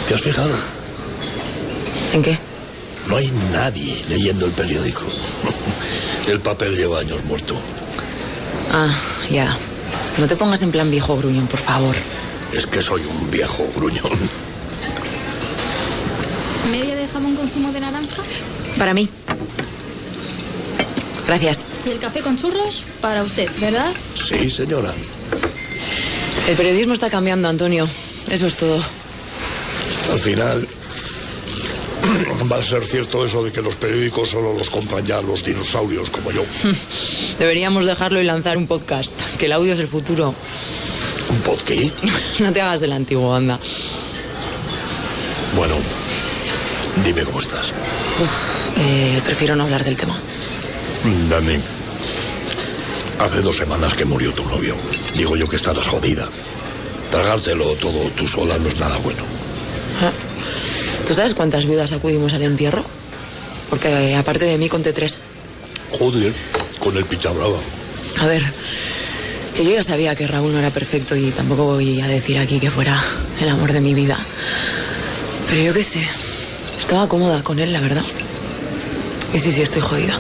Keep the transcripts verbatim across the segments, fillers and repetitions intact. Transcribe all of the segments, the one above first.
¿Te has fijado? ¿En qué? No hay nadie leyendo el periódico. El papel lleva años muerto. Ah, ya. No te pongas en plan viejo gruñón, por favor. Es que soy un viejo gruñón. ¿Media de jamón con zumo de naranja? Para mí. Gracias. Y el café con churros para usted, ¿verdad? Sí, señora. El periodismo está cambiando, Antonio. Eso es todo. Al final va a ser cierto eso de que los periódicos solo los compran ya los dinosaurios como yo. Deberíamos dejarlo y lanzar un podcast. Que el audio es el futuro. ¿Un podcast? No te hagas del antiguo, anda. Bueno, dime cómo estás. Uf, eh, prefiero no hablar del tema. Dani, hace dos semanas que murió tu novio. Digo yo que estarás jodida. Tragártelo todo tú sola no es nada bueno. ¿Ah? ¿Tú sabes cuántas viudas acudimos al entierro? Porque eh, aparte de mí conté tres. Joder, con el pichabrava. A ver, que yo ya sabía que Raúl no era perfecto y tampoco voy a decir aquí que fuera el amor de mi vida. Pero yo qué sé, estaba cómoda con él, la verdad. Y sí, sí, estoy jodida.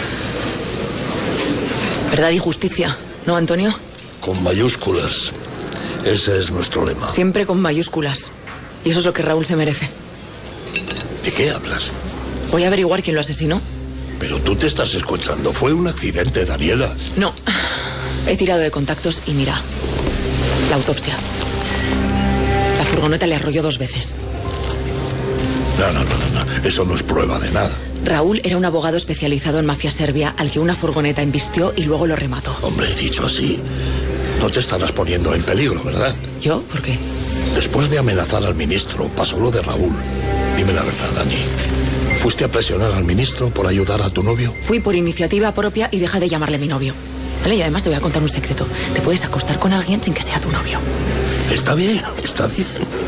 Verdad y justicia, ¿no, Antonio? Con mayúsculas. Ese es nuestro lema. Siempre con mayúsculas. Y eso es lo que Raúl se merece. ¿De qué hablas? Voy a averiguar quién lo asesinó. Pero tú te estás escuchando. Fue un accidente, Daniela. No. He tirado de contactos y mira. La autopsia. La furgoneta le arrolló dos veces. No, no, no, no, no. Eso no es prueba de nada. Raúl era un abogado especializado en mafia serbia al que una furgoneta embistió y luego lo remató. Hombre, dicho así, no te estarás poniendo en peligro, ¿verdad? ¿Yo? ¿Por qué? Después de amenazar al ministro, pasó lo de Raúl. Dime la verdad, Dani. ¿Fuiste a presionar al ministro por ayudar a tu novio? Fui por iniciativa propia y deja de llamarle mi novio. ¿Vale? Y además te voy a contar un secreto. Te puedes acostar con alguien sin que sea tu novio. Está bien, está bien.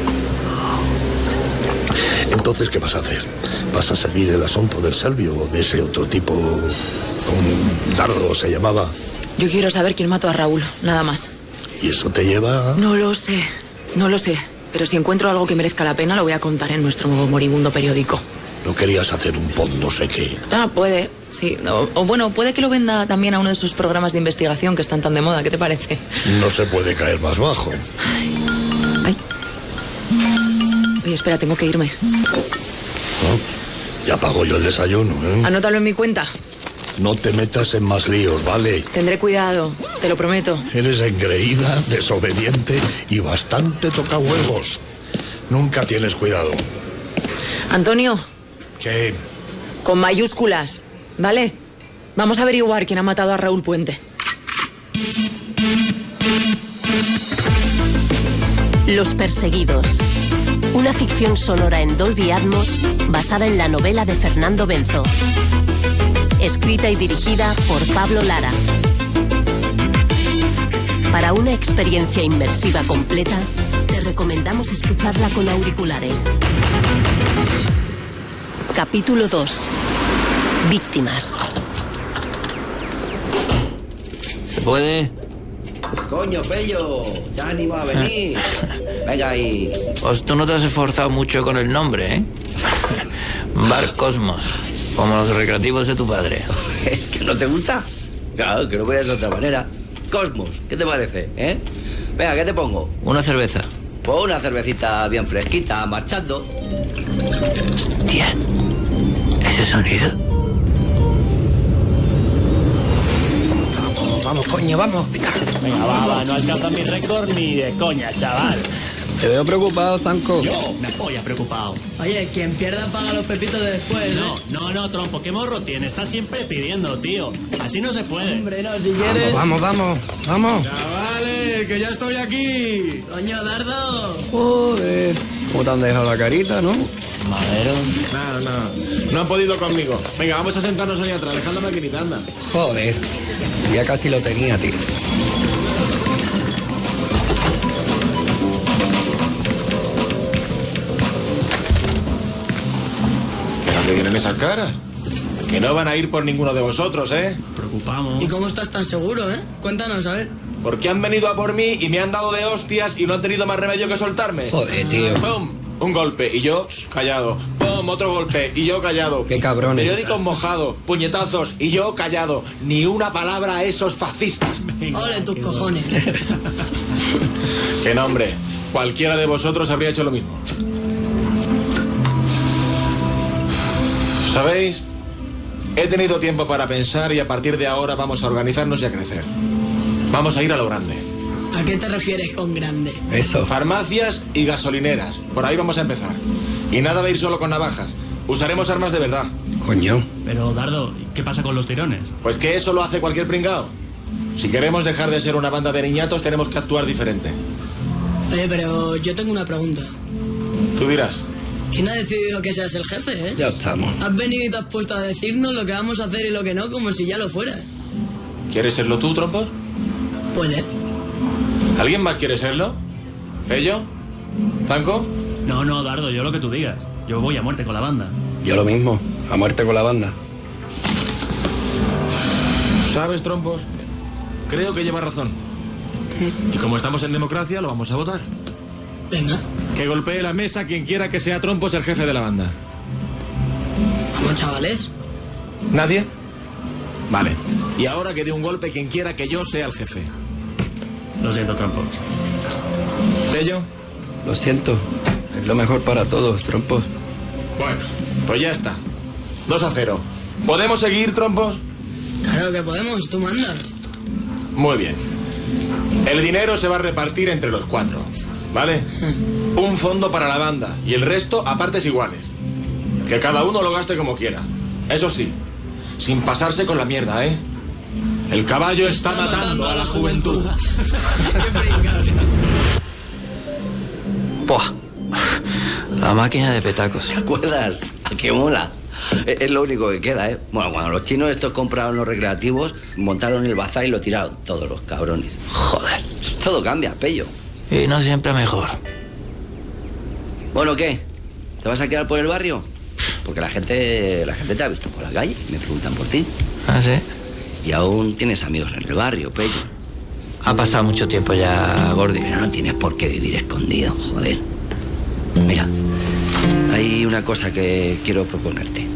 Entonces, ¿qué vas a hacer? ¿Vas a seguir el asunto del serbio o de ese otro tipo? Un Dardo se llamaba. Yo quiero saber quién mató a Raúl, nada más. ¿Y eso te lleva a...? No lo sé, no lo sé. Pero si encuentro algo que merezca la pena, lo voy a contar en nuestro moribundo periódico. ¿No querías hacer un pod no sé qué? Ah, puede, sí. O, o bueno, puede que lo venda también a uno de sus programas de investigación que están tan de moda. ¿Qué te parece? No se puede caer más bajo. Ay. Oye, espera, tengo que irme. ¿No? Ya pago yo el desayuno, ¿eh? Anótalo en mi cuenta. No te metas en más líos, ¿vale? Tendré cuidado, te lo prometo. Eres engreída, desobediente y bastante tocahuevos. Nunca tienes cuidado. Antonio. ¿Qué? Con mayúsculas, ¿vale? Vamos a averiguar quién ha matado a Raúl Puente. Los perseguidos. Una ficción sonora en Dolby Atmos basada en la novela de Fernando Benzo. Escrita y dirigida por Pablo Lara. Para una experiencia inmersiva completa, te recomendamos escucharla con auriculares. Capítulo dos. Víctimas. ¿Se puede? Coño, Pello, ya ni va a venir. Venga ahí. Pues tú no te has esforzado mucho con el nombre, ¿eh? Bar Cosmos, como los recreativos de tu padre. ¿Es que no te gusta? Claro, que no veas de otra manera. Cosmos, ¿qué te parece, eh? Venga, ¿qué te pongo? Una cerveza. Pues una cervecita bien fresquita, marchando. Hostia, ese sonido. Vamos, vamos, coño, vamos. Venga, Venga, va, va, no alcanza mi récord ni de coña, chaval. Te veo preocupado, Zanco. Yo, una polla preocupado. Oye, quien pierda paga los pepitos de después, No, ¿eh? no, no, Trompo, qué morro tiene. Estás siempre pidiendo, tío. Así no se puede. Hombre, no, si quieres... Vamos, vamos, vamos. Chavales, que ya estoy aquí. Coño, Dardo. Joder. ¿Cómo te han dejado la carita, no? Madero. No, no, no han podido conmigo. Venga, vamos a sentarnos ahí atrás. Dejad la maquinita, anda. Joder. Ya casi lo tenía, tío. ¿De dónde vienen esas caras? Que no van a ir por ninguno de vosotros, ¿eh? Preocupamos. ¿Y cómo estás tan seguro, eh? Cuéntanos, a ver. Porque han venido a por mí y me han dado de hostias y no han tenido más remedio que soltarme. Joder, tío. ¡Pum! Un golpe y yo shh, callado. ¡Pum! Otro golpe y yo callado. ¡Qué cabrones! Periódicos mojados, puñetazos y yo callado. Ni una palabra a esos fascistas. Ole tus cojones. ¡Qué nombre! Cualquiera de vosotros habría hecho lo mismo. ¿Sabéis? He tenido tiempo para pensar y a partir de ahora vamos a organizarnos y a crecer. Vamos a ir a lo grande. ¿A qué te refieres con grande? Eso. Farmacias y gasolineras. Por ahí vamos a empezar. Y nada de ir solo con navajas. Usaremos armas de verdad. Coño. Pero, Dardo, ¿qué pasa con los tirones? Pues que eso lo hace cualquier pringao. Si queremos dejar de ser una banda de niñatos, tenemos que actuar diferente. Oye, pero yo tengo una pregunta. Tú dirás. ¿Quién ha decidido que seas el jefe, eh? Ya estamos. Has venido y te has puesto a decirnos lo que vamos a hacer y lo que no, como si ya lo fueras. ¿Quieres serlo tú, Trompos? Puede. ¿Alguien más quiere serlo? ¿Pello? ¿Zanco? No, no, Dardo, yo lo que tú digas. Yo voy a muerte con la banda. Yo lo mismo. A muerte con la banda. ¿Sabes, Trompos? Creo que lleva razón. Y como estamos en democracia, lo vamos a votar. Venga. Que golpee la mesa quien quiera que sea Trompos el jefe de la banda. Vamos, chavales. ¿Nadie? Vale. Y ahora que dé un golpe quien quiera que yo sea el jefe. Lo siento, Trompos. ¿Pello? Lo siento. Es lo mejor para todos, Trompos. Bueno, pues ya está. dos a cero. ¿Podemos seguir, Trompos? Claro que podemos, tú mandas. Muy bien. El dinero se va a repartir entre los cuatro, ¿vale? Un fondo para la banda y el resto a partes iguales. Que cada uno lo gaste como quiera. Eso sí, sin pasarse con la mierda, ¿eh? El caballo está, está matando, matando a la juventud. ¡Buah! La máquina de petacos. ¿Te acuerdas? ¡Qué mola! Es lo único que queda, ¿eh? Bueno, cuando los chinos estos compraron los recreativos, montaron el bazar y lo tiraron todos los cabrones. Joder. Todo cambia, Pello. Y no siempre mejor. Bueno, ¿qué? ¿Te vas a quedar por el barrio? Porque la gente, la gente te ha visto por la calle y me preguntan por ti. ¿Ah, sí? Y aún tienes amigos en el barrio, Pello. Ha pasado mucho tiempo ya, Gordi. Pero no tienes por qué vivir escondido, joder. Mira, hay una cosa que quiero proponerte.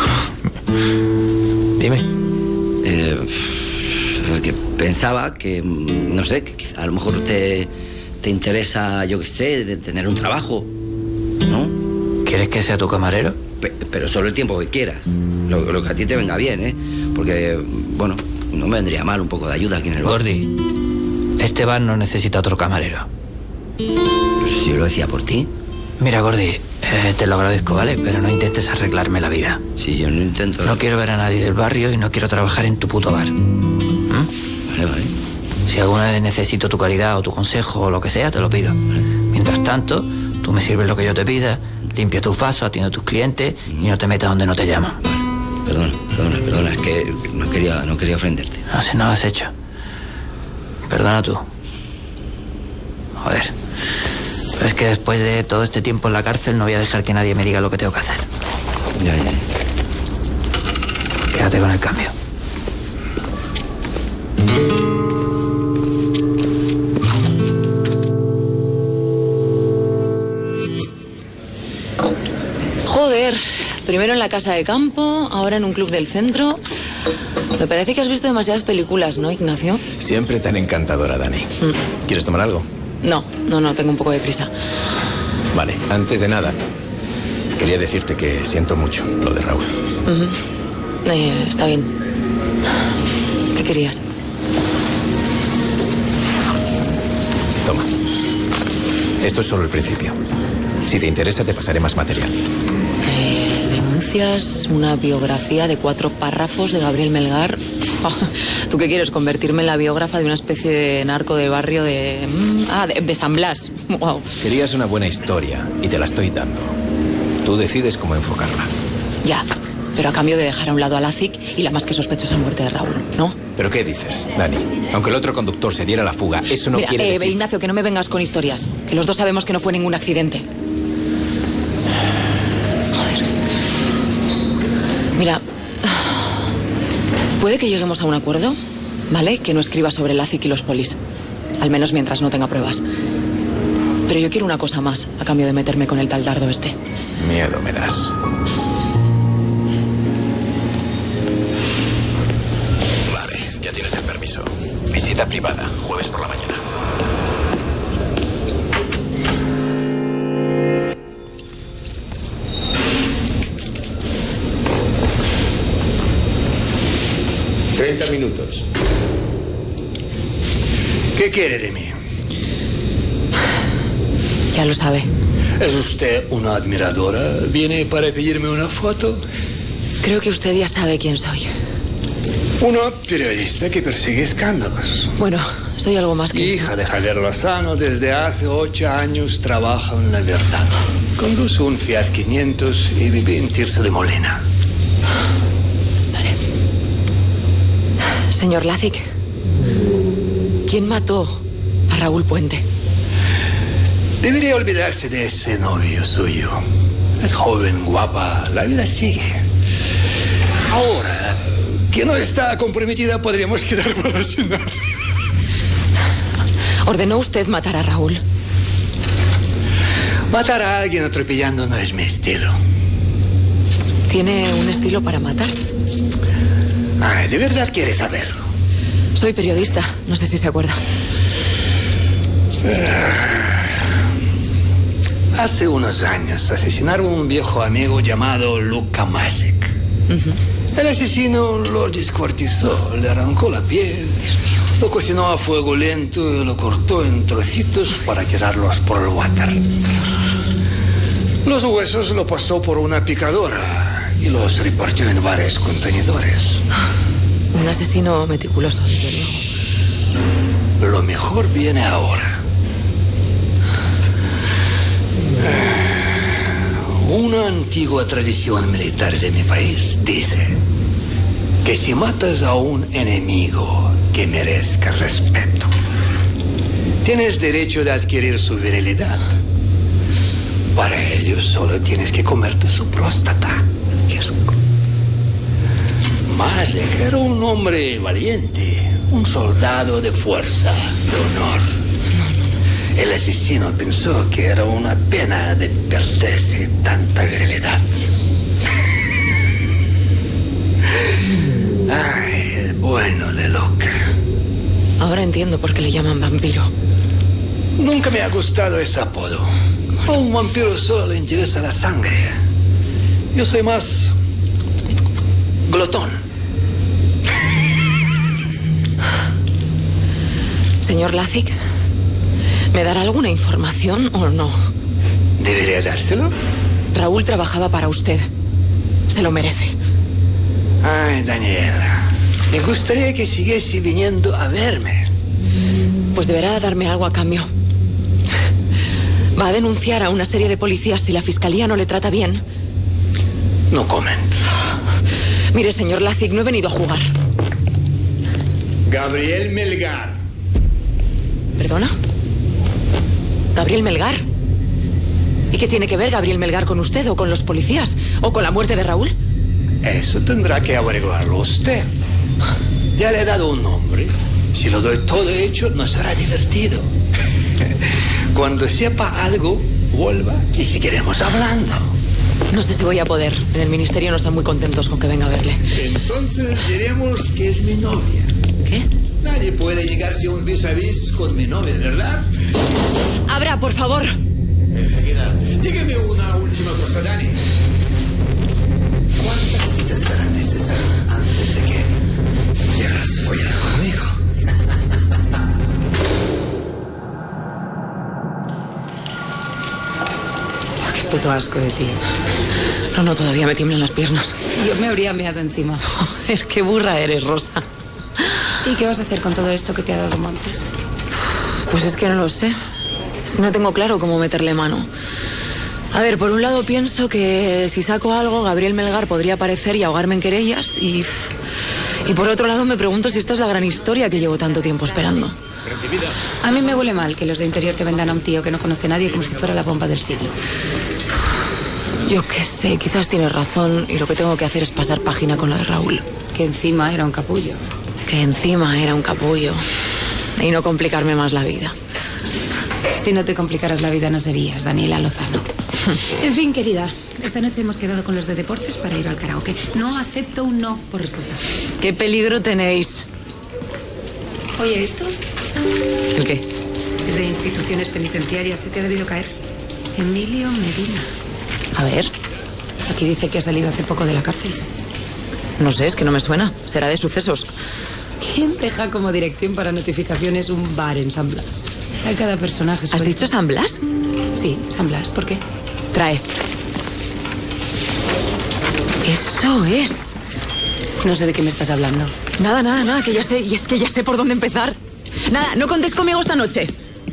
Dime. Eh, es que pensaba que, no sé, que quizá a lo mejor te, te interesa, yo qué sé, de tener un trabajo, ¿no? ¿Quieres que sea tu camarero? Pe- pero solo el tiempo que quieras. Lo, lo que a ti te venga bien, ¿eh? Porque, bueno, no me vendría mal un poco de ayuda aquí en el bar. Gordi, este bar no necesita otro camarero. Pero si yo lo decía por ti. Mira, Gordi, eh, te lo agradezco, ¿vale? Pero no intentes arreglarme la vida. Si yo no intento... No quiero ver a nadie del barrio y no quiero trabajar en tu puto bar. ¿Mm? Vale, vale. Si alguna vez necesito tu caridad o tu consejo o lo que sea, te lo pido. Mientras tanto, tú me sirves lo que yo te pida, limpia tus vasos, atiende a tus clientes y no te metas donde no te llaman. Vale. Perdona, perdona, perdona, es que no quería, no quería ofenderte. No sé, no lo has hecho. Perdona tú. Joder. Pero es que después de todo este tiempo en la cárcel no voy a dejar que nadie me diga lo que tengo que hacer. Ya, ya. Quédate con el cambio. Joder, primero en la casa de campo, ahora en un club del centro. Me parece que has visto demasiadas películas, ¿no, Ignacio? Siempre tan encantadora, Dani. Mm. ¿Quieres tomar algo? No, no, no, tengo un poco de prisa. Vale, antes de nada, quería decirte que siento mucho lo de Raúl. Uh-huh. eh, está bien. ¿Qué querías? Toma. Esto es solo el principio. Si te interesa, te pasaré más material. Eh, denuncias, una biografía de cuatro párrafos de Gabriel Melgar. ¿Tú qué quieres? ¿Convertirme en la biógrafa de una especie de narco de barrio de... Ah, de, de San Blas? Wow. Querías una buena historia y te la estoy dando. Tú decides cómo enfocarla. Ya, pero a cambio de dejar a un lado a la C I C y la más que sospechosa muerte de Raúl, ¿no? ¿Pero qué dices, Dani? Aunque el otro conductor se diera la fuga, eso no Mira, quiere eh, decir... Ignacio, que no me vengas con historias. Que los dos sabemos que no fue ningún accidente. Joder. Mira... Puede que lleguemos a un acuerdo, ¿vale? Que no escriba sobre la C I C y los polis. Al menos mientras no tenga pruebas. Pero yo quiero una cosa más, a cambio de meterme con el tal dardo este. Miedo me das. Vale, ya tienes el permiso. Visita privada, jueves por la mañana. Treinta minutos. ¿Qué quiere de mí? Ya lo sabe. ¿Es usted una admiradora? ¿Viene para pedirme una foto? Creo que usted ya sabe quién soy. Una periodista que persigue escándalos. Bueno, soy algo más que Hija eso. de Javier Lozano, desde hace ocho años trabaja en La Verdad. Conduce un Fiat quinientos y vive en Tirso de Molina. Vale. Señor Lazic, ¿quién mató a Raúl Puente? Debería olvidarse de ese novio suyo. Es joven, guapa, la vida sigue. Ahora, que no está comprometida, podríamos quedar para cenar. ¿Ordenó usted matar a Raúl? Matar a alguien atropellando no es mi estilo. ¿Tiene un estilo para matar? Ay, ¿de verdad quiere saberlo? Soy periodista, no sé si se acuerda. Hace unos años asesinaron a un viejo amigo llamado Luka Masek. Uh-huh. El asesino lo descuartizó, le arrancó la piel, lo cocinó a fuego lento y lo cortó en trocitos para tirarlos por el water. Los huesos lo pasó por una picadora y los repartió en varios contenedores. Un asesino meticuloso, desde luego. Lo mejor viene ahora. Una antigua tradición militar de mi país dice que si matas a un enemigo que merezca respeto, tienes derecho de adquirir su virilidad. Para ello solo tienes que comerte su próstata. Qué asco. Masek era un hombre valiente, un soldado de fuerza, de honor. El asesino pensó que era una pena de perderse tanta virilidad. Ay, el bueno de Luka. Ahora entiendo por qué le llaman vampiro. Nunca me ha gustado ese apodo. A un vampiro solo le interesa la sangre. Yo soy más glotón. Señor Lazic, ¿me dará alguna información o no? ¿Debería dárselo? Raúl trabajaba para usted. Se lo merece. Ay, Daniela, me gustaría que siguiese viniendo a verme. Pues deberá darme algo a cambio. Va a denunciar a una serie de policías si la fiscalía no le trata bien. No comento. Mire, señor Lazic, no he venido a jugar. Gabriel Melgar. ¿Perdona? ¿¿Gabriel Melgar? ¿Y qué tiene que ver Gabriel Melgar con usted o con los policías? ¿O con la muerte de Raúl? Eso tendrá que averiguarlo usted. Ya le he dado un nombre. Si lo doy todo hecho, no será divertido. Cuando sepa algo, vuelva y seguiremos hablando. No sé si voy a poder. En el ministerio no están muy contentos con que venga a verle. Entonces diremos que es mi novia. ¿Qué? Nadie puede llegarse a un vis a vis con mi novia, ¿verdad? Abra, por favor. Enseguida. Dígame una última cosa, Dani. ¿Cuántas citas serán necesarias antes de que quieras follar conmigo? Oh, qué puto asco de tío. No, no, todavía me tiemblan las piernas. Yo me habría meado encima. Joder, qué burra eres, Rosa. ¿Y qué vas a hacer con todo esto que te ha dado Montes? Pues es que no lo sé. Es que no tengo claro cómo meterle mano. A ver, por un lado pienso que si saco algo, Gabriel Melgar podría aparecer y ahogarme en querellas y... Y por otro lado me pregunto si esta es la gran historia que llevo tanto tiempo esperando. A mí me huele mal que los de Interior te vendan a un tío que no conoce a nadie como si fuera la bomba del siglo. Yo qué sé, quizás tienes razón y lo que tengo que hacer es pasar página con lo de Raúl. Que encima era un capullo. Que encima era un capullo. Y no complicarme más la vida. Si no te complicaras la vida no serías Daniela Lozano. En fin, querida, esta noche hemos quedado con los de deportes para ir al karaoke. No acepto un no por respuesta. ¿Qué peligro tenéis? Oye, ¿esto? ¿El qué? Es de instituciones penitenciarias. Se te ha debido caer. Emilio Medina. A ver. Aquí dice que ha salido hace poco de la cárcel. No sé, es que no me suena. Será de Sucesos. ¿Quién deja como dirección para notificaciones un bar en San Blas? Hay cada personaje. ¿Has dicho San Blas? Sí, San Blas. ¿Por qué? Trae. Eso es. No sé de qué me estás hablando. Nada, nada, nada, que ya sé. Y es que ya sé por dónde empezar. Nada, no contéis conmigo esta noche.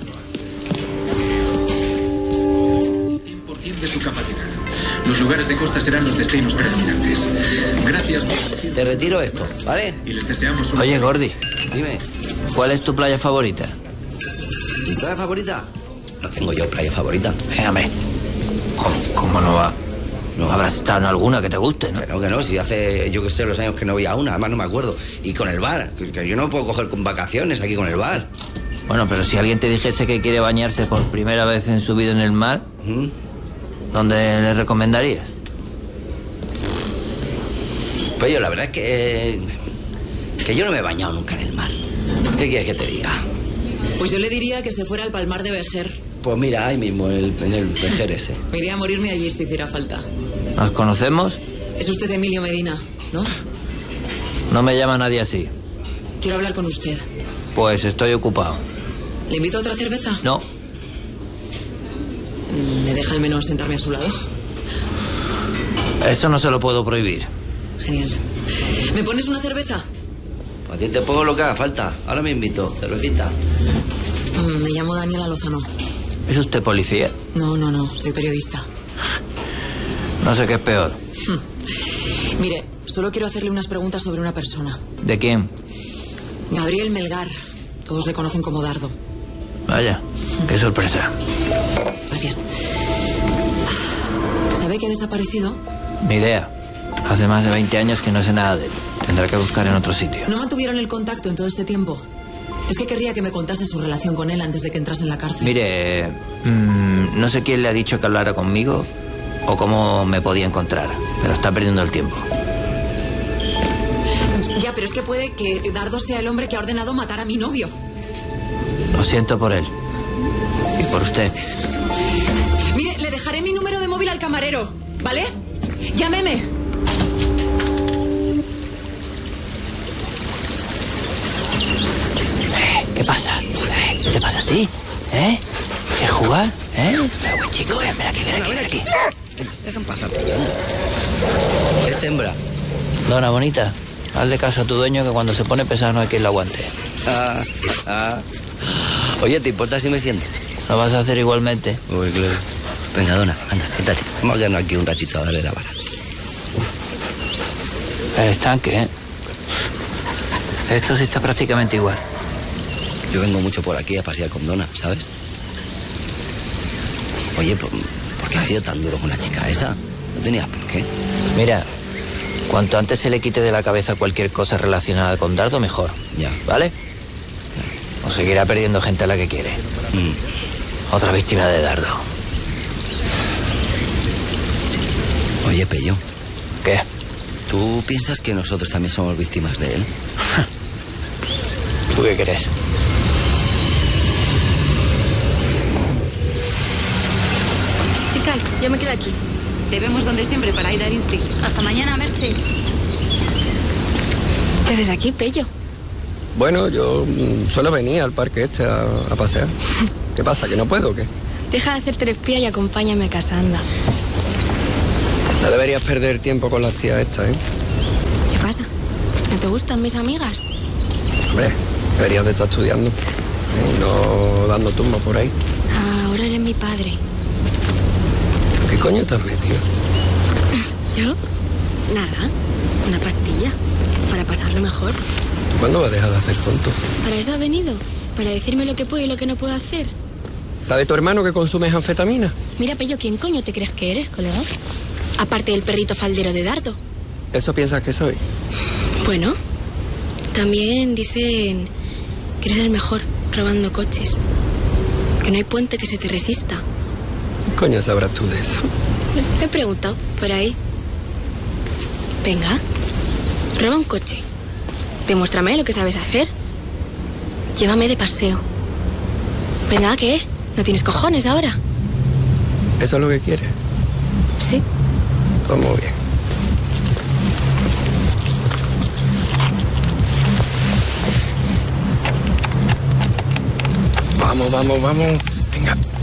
cien por ciento de su capacidad. Los lugares de costa serán los destinos predominantes. Gracias. Te retiro esto, ¿vale? Y les deseamos un... Oye, Gordi. Dime. ¿Cuál es tu playa favorita? ¿Mi playa favorita? No tengo yo playa favorita. Véngame. ¿Cómo, cómo no va? No habrás estado en alguna que te guste, ¿no? Que no, que no. Si hace, yo que sé, los años que no voy a una. Además no me acuerdo. Y con el bar. Que, que yo no puedo coger con vacaciones aquí con el bar. Bueno, pero si alguien te dijese que quiere bañarse por primera vez en su vida en el mar... ¿Mm? ¿Dónde le recomendarías? Pues yo la verdad es que... Que yo no me he bañado nunca en el mar. ¿Qué quieres que te diga? Pues yo le diría que se fuera al Palmar de Vejer. Pues mira, ahí mismo, el, en el Vejer ese. Me iría a morirme allí si hiciera falta. ¿Nos conocemos? Es usted Emilio Medina, ¿no? No me llama nadie así. Quiero hablar con usted. Pues estoy ocupado. ¿Le invito a otra cerveza? No. ¿Me deja al menos sentarme a su lado? Eso no se lo puedo prohibir. Genial. ¿Me pones una cerveza? A ti te pongo lo que haga falta. Ahora me invito. Cervecita. Mm, me llamo Daniela Lozano. ¿Es usted policía? No, no, no. Soy periodista. No sé qué es peor. Mire, solo quiero hacerle unas preguntas sobre una persona. ¿De quién? Gabriel Melgar. Todos le conocen como Dardo. Vaya, qué sorpresa. Gracias. ¿Sabe que ha desaparecido? Ni idea. Hace más de veinte años que no sé nada de él. Tendrá que buscar en otro sitio. ¿No mantuvieron el contacto en todo este tiempo? Es que querría que me contase su relación con él antes de que entrase en la cárcel. Mire, mmm, no sé quién le ha dicho que hablara conmigo o cómo me podía encontrar, pero está perdiendo el tiempo. Ya, pero es que puede que Dardo sea el hombre que ha ordenado matar a mi novio. Lo siento por él. Y por usted. Mire, le dejaré mi número de móvil al camarero, ¿vale? Llámeme. ¿Qué pasa? ¿Eh? ¿Qué te pasa a ti? ¿Eh? ¿Quieres jugar? ¿Eh? Ven, buen chico, ven, ven aquí, ven aquí, ven aquí. Dejan pasar peleando. Es hembra. Dona bonita, hazle caso a tu dueño que cuando se pone pesado no hay quien lo aguante. Ah, ah. Oye, ¿te importa si me siento? Lo vas a hacer igualmente. Uy, claro. Venga, Dona, anda, siéntate. Vamos a quedarnos aquí un ratito a darle la vara. El estanque, ¿eh? Esto sí está prácticamente igual. Yo vengo mucho por aquí a pasear con Dona, ¿sabes? Oye, ¿por, ¿por qué has sido tan duro con la chica esa? No tenía por qué. Mira, cuanto antes se le quite de la cabeza cualquier cosa relacionada con Dardo, mejor. Ya. ¿Vale? O seguirá perdiendo gente a la que quiere. Mm. Otra víctima de Dardo. Oye, Pello. ¿Qué? ¿Tú piensas que nosotros también somos víctimas de él? ¿Tú qué crees? Chicas, yo me quedo aquí. Te vemos donde siempre para ir al Insti. Hasta mañana, Merche. ¿Qué haces aquí, Pello? Bueno, yo mm, suelo venir al parque este a, a pasear. ¿Qué pasa, que no puedo o qué? Deja de hacerte espía y acompáñame a casa, anda. No deberías perder tiempo con las tías estas, ¿eh? ¿Qué pasa? ¿No te gustan mis amigas? Hombre, deberías de estar estudiando ¿eh? y no dando tumba por ahí. Ah, ahora eres mi padre. ¿Qué coño te has metido? ¿Yo? Nada. Una pastilla. Para pasarlo mejor. ¿Cuándo vas a dejar de hacer tonto? ¿Para eso ha venido? ¿Para decirme lo que puedo y lo que no puedo hacer? ¿Sabe tu hermano que consumes anfetamina? Mira, Pello, ¿quién coño te crees que eres, colega? Aparte del perrito faldero de Dardo. ¿Eso piensas que soy? Bueno, también dicen que eres el mejor robando coches. Que Porque no hay puente que se te resista. ¿Qué coño sabrás tú de eso? He preguntado por ahí. Venga, prueba un coche. Demuéstrame lo que sabes hacer. Llévame de paseo. Venga, ¿qué? ¿No tienes cojones ahora? ¿Eso es lo que quieres? Sí. Pues muy bien. Vamos, vamos, vamos. Venga.